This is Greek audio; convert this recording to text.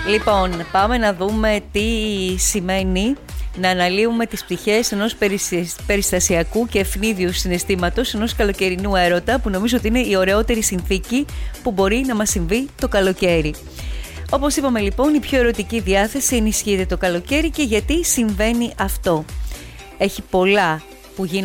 Λοιπόν, πάμε να δούμε τι σημαίνει να αναλύουμε τις πτυχές ενός περιστασιακού και ευνίδιου συναισθήματος ενός καλοκαιρινού έρωτα, που νομίζω ότι είναι η ωραιότερη συνθήκη που μπορεί να μας συμβεί το καλοκαίρι. Όπως είπαμε λοιπόν, η πιο ερωτική διάθεση ενισχύεται το καλοκαίρι. Και γιατί συμβαίνει αυτό? Έχει πολλά που γίνονται